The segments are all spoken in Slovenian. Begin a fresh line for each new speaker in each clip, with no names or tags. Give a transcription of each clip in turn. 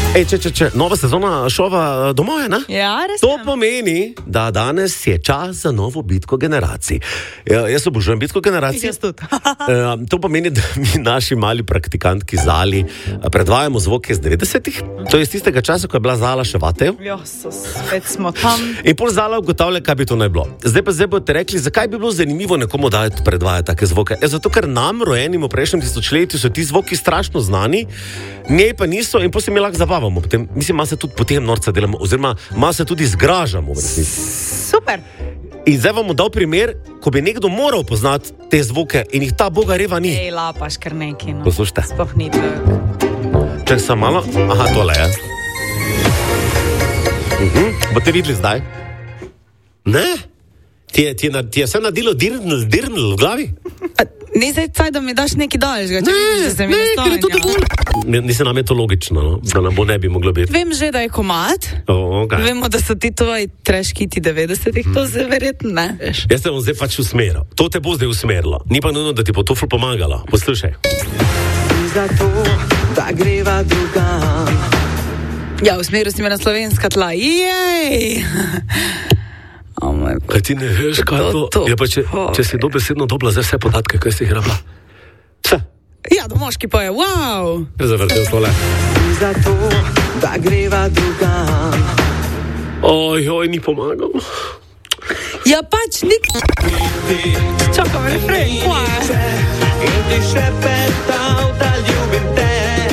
Nova sezona šova domov je, ne?
Ja, res.
To pomeni, da danes je čas za novo bitko generacij. Jaz obožujem bitko generacij.
Jaz tudi.
To pomeni, da mi naši mali praktikantki Zali predvajamo zvoke iz 90-ih. To je iz tistega časa, ko je bila Zala še vatev.
Spet smo tam.
In pol Zala ugotavlja, kaj bi to naj bilo. Zdaj boste rekli, zakaj bi bilo zanimivo nekomu dajati predvajati take zvoke. Zato, ker nam, rojenim v prejšnjem tisočletju, so ti zvoki strašno znani, njej pa niso in potem se mi lahko zabavamo. Potem, mislim, malo se tudi potem norca delamo, oziroma malo se tudi zgražamo.
Super.
In zdaj vam bom dal primer, ko bi nekdo moral poznati te zvoke in jih ta boga reva ni.
Ej, lapaš kar neki, no.
Poslušajte.
Sploh ni tako.
Čak sem malo. Aha, tole je. Boste videli zdaj? Ne? Ti je vse nadilo dirnil v glavi?
Ni zdaj caj, da mi daš neki daljšega, če se mi
ker je to tako. Mislim, nam je to logično, no? Da nam bo ne bi moglo biti.
Vem že, da je komad.
Okay.
Vemo, da so ti tvoji treškiti 90-ih, to se verjetno ne.
Jaz te bom zdaj pač usmeril. To te bo zdaj usmerilo. Ni pa nujno, da ti bo to ful pomagalo. Poslušaj.
Zato, da greva drugam.
Ja, usmeril si me na slovenska tla. Jej!
Kaj ti ne veš, kaj je to? Ja, pa če si dobesedno dobila za vse podatke, kaj si jih rabila. Vse.
Ja, da moški poje, wow!
Zavrtel tole.
Zato, da greva drugam.
Oj, ni pomagal.
Ja, pač ni... Čakam refren, kaj?
In ti še petal, da ljubim te.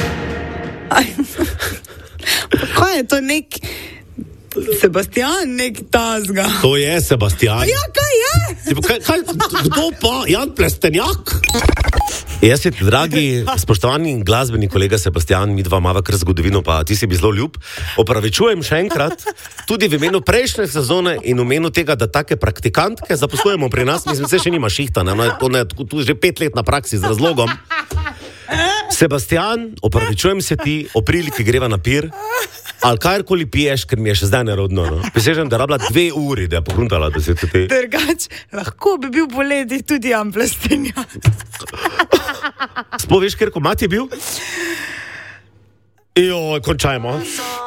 Kaj je to nek... Sebastian, nek tazga.
To je Sebastian.
Ja, kaj je?
Kdo pa? Jan Plestenjak? Jaz si, dragi, spoštovani glasbeni kolega Sebastian, mi dva mava kar zgodovino, pa ti si bi zelo ljub. Opravičujem še enkrat, tudi v imenu prejšnje sezone in v imenu tega, da take praktikantke zaposlujemo pri nas, mislim, se še nima šihta, tu že 5 let na praksi z razlogom. Sebastian, opravičujem se ti, o priliki greva na pir, ali karkoli piješ, ker mi je še zdaj nerodno. No? Prisežem, da rabila 2 uri, da je pogruntala, da se ti...
Drugač, lahko bi bil poleti tudi Jan Plestenjak.
Sploh veš, ker komad je bil? Joj, končajmo.